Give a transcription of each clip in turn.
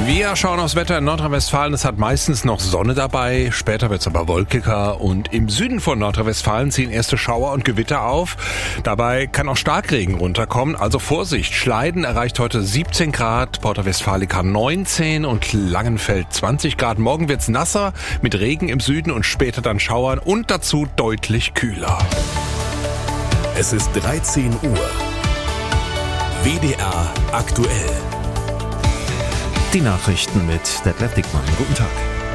Wir schauen aufs Wetter in Nordrhein-Westfalen. Es hat meistens noch Sonne dabei, später wird es aber wolkiger und im Süden von Nordrhein-Westfalen ziehen erste Schauer und Gewitter auf. Dabei kann auch Starkregen runterkommen, also Vorsicht. Schleiden erreicht heute 17 Grad, Porta Westfalica 19 und Langenfeld 20 Grad. Morgen wird's nasser mit Regen im Süden und später dann Schauern und dazu deutlich kühler. Es ist 13 Uhr. WDR aktuell. Die Nachrichten mit Detlef Dickmann. Guten Tag.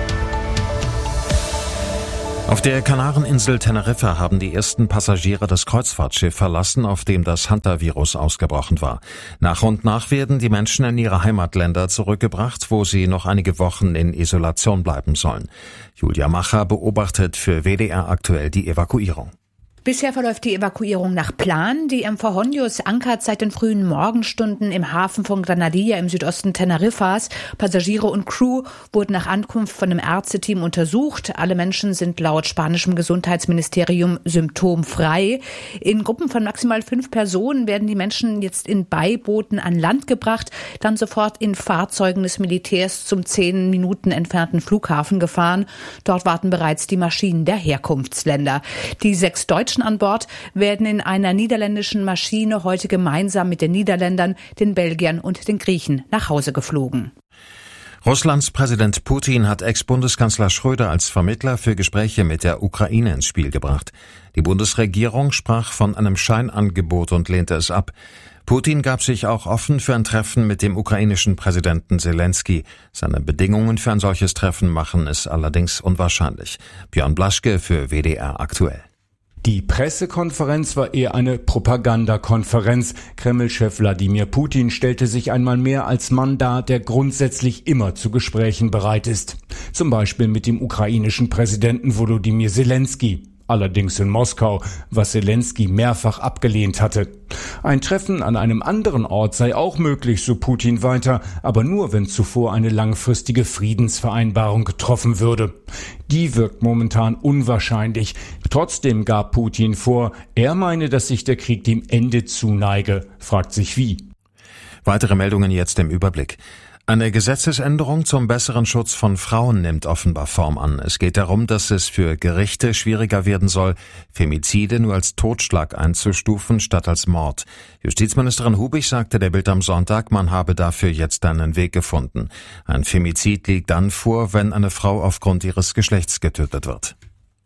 Auf der Kanareninsel Teneriffa haben die ersten Passagiere das Kreuzfahrtschiff verlassen, auf dem das Hantavirus ausgebrochen war. Nach und nach werden die Menschen in ihre Heimatländer zurückgebracht, wo sie noch einige Wochen in Isolation bleiben sollen. Julia Macher beobachtet für WDR aktuell die Evakuierung. Bisher verläuft die Evakuierung nach Plan. Die MV Hondius ankert seit den frühen Morgenstunden im Hafen von Granadilla im Südosten Teneriffas. Passagiere und Crew wurden nach Ankunft von einem Ärzteteam untersucht. Alle Menschen sind laut spanischem Gesundheitsministerium symptomfrei. In Gruppen von maximal 5 Personen werden die Menschen jetzt in Beibooten an Land gebracht, dann sofort in Fahrzeugen des Militärs zum 10 Minuten entfernten Flughafen gefahren. Dort warten bereits die Maschinen der Herkunftsländer. Die 6 Deutschen an Bord werden in einer niederländischen Maschine heute gemeinsam mit den Niederländern, den Belgiern und den Griechen nach Hause geflogen. Russlands Präsident Putin hat Ex-Bundeskanzler Schröder als Vermittler für Gespräche mit der Ukraine ins Spiel gebracht. Die Bundesregierung sprach von einem Scheinangebot und lehnte es ab. Putin gab sich auch offen für ein Treffen mit dem ukrainischen Präsidenten Zelensky. Seine Bedingungen für ein solches Treffen machen es allerdings unwahrscheinlich. Björn Blaschke für WDR aktuell. Die Pressekonferenz war eher eine Propagandakonferenz. Kreml-Chef Wladimir Putin stellte sich einmal mehr als Mann dar, der grundsätzlich immer zu Gesprächen bereit ist. Zum Beispiel mit dem ukrainischen Präsidenten Volodymyr Zelensky. Allerdings in Moskau, was Zelensky mehrfach abgelehnt hatte. Ein Treffen an einem anderen Ort sei auch möglich, so Putin weiter, aber nur, wenn zuvor eine langfristige Friedensvereinbarung getroffen würde. Die wirkt momentan unwahrscheinlich. Trotzdem gab Putin vor, er meine, dass sich der Krieg dem Ende zuneige. Fragt sich wie. Weitere Meldungen jetzt im Überblick. Eine Gesetzesänderung zum besseren Schutz von Frauen nimmt offenbar Form an. Es geht darum, dass es für Gerichte schwieriger werden soll, Femizide nur als Totschlag einzustufen statt als Mord. Justizministerin Hubig sagte der Bild am Sonntag, man habe dafür jetzt einen Weg gefunden. Ein Femizid liegt dann vor, wenn eine Frau aufgrund ihres Geschlechts getötet wird.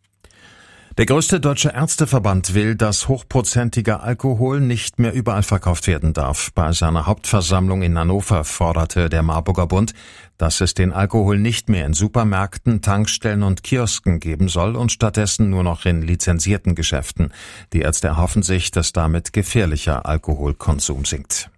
Der größte deutsche Ärzteverband will, dass hochprozentiger Alkohol nicht mehr überall verkauft werden darf. Bei seiner Hauptversammlung in Hannover forderte der Marburger Bund, dass es den Alkohol nicht mehr in Supermärkten, Tankstellen und Kiosken geben soll und stattdessen nur noch in lizenzierten Geschäften. Die Ärzte erhoffen sich, dass damit gefährlicher Alkoholkonsum sinkt.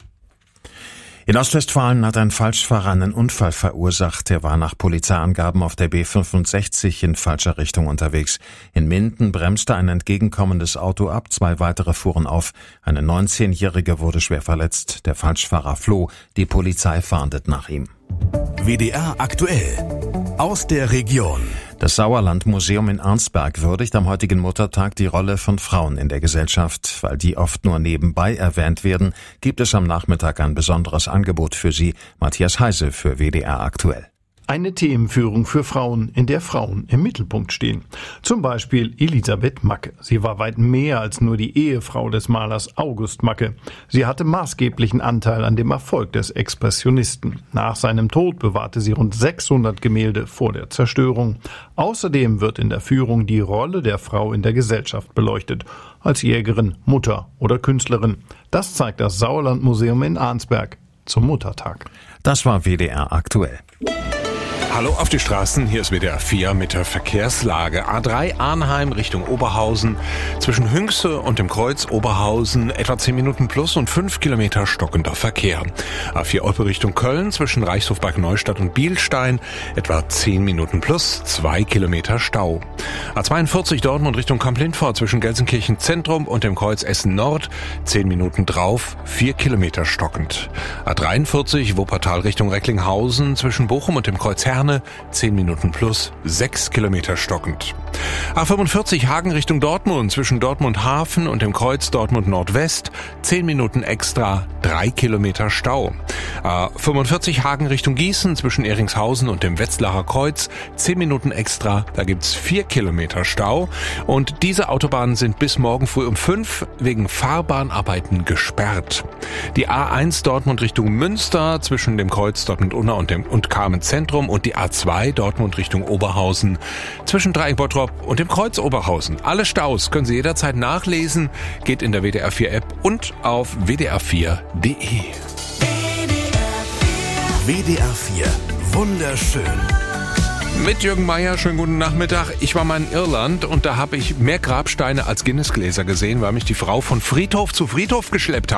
In Ostwestfalen hat ein Falschfahrer einen Unfall verursacht. Er war nach Polizeiangaben auf der B65 in falscher Richtung unterwegs. In Minden bremste ein entgegenkommendes Auto ab, 2 weitere fuhren auf. Eine 19-Jährige wurde schwer verletzt. Der Falschfahrer floh. Die Polizei fahndet nach ihm. WDR aktuell. Aus der Region. Das Sauerland-Museum in Arnsberg würdigt am heutigen Muttertag die Rolle von Frauen in der Gesellschaft. Weil die oft nur nebenbei erwähnt werden, gibt es am Nachmittag ein besonderes Angebot für sie. Matthias Heise für WDR aktuell. Eine Themenführung für Frauen, in der Frauen im Mittelpunkt stehen. Zum Beispiel Elisabeth Macke. Sie war weit mehr als nur die Ehefrau des Malers August Macke. Sie hatte maßgeblichen Anteil an dem Erfolg des Expressionisten. Nach seinem Tod bewahrte sie rund 600 Gemälde vor der Zerstörung. Außerdem wird in der Führung die Rolle der Frau in der Gesellschaft beleuchtet. Als Jägerin, Mutter oder Künstlerin. Das zeigt das Sauerland-Museum in Arnsberg zum Muttertag. Das war WDR aktuell. Hallo auf die Straßen, hier ist WDR 4 mit der Verkehrslage. A3 Arnheim Richtung Oberhausen, zwischen Hünxe und dem Kreuz Oberhausen etwa 10 Minuten plus und 5 Kilometer stockender Verkehr. A4 Olpe Richtung Köln, zwischen Reichshofberg Neustadt und Bielstein etwa 10 Minuten plus 2 Kilometer Stau. A42 Dortmund Richtung Kamp-Lindfort, zwischen Gelsenkirchen Zentrum und dem Kreuz Essen Nord 10 Minuten drauf, 4 Kilometer stockend. A43 Wuppertal Richtung Recklinghausen, zwischen Bochum und dem Kreuz Herrn Herne, 10 Minuten plus, 6 Kilometer stockend. A45 Hagen Richtung Dortmund, zwischen Dortmund Hafen und dem Kreuz Dortmund Nordwest, 10 Minuten extra, 3 Kilometer Stau. A45 Hagen Richtung Gießen, zwischen Eringshausen und dem Wetzlarer Kreuz, 10 Minuten extra, da gibt's 4 Kilometer Stau. Und diese Autobahnen sind bis morgen früh um 5 wegen Fahrbahnarbeiten gesperrt. Die A1 Dortmund Richtung Münster, zwischen dem Kreuz Dortmund-Unna und Kamen Zentrum, und die A2 Dortmund Richtung Oberhausen, zwischen Dreieck Bottrop und dem Kreuz Oberhausen. Alle Staus können Sie jederzeit nachlesen, geht in der WDR 4 App und auf wdr4.de. WDR 4. Wunderschön. Mit Jürgen Meier, schönen guten Nachmittag. Ich war mal in Irland und da habe ich mehr Grabsteine als Guinness-Gläser gesehen, weil mich die Frau von Friedhof zu Friedhof geschleppt hat.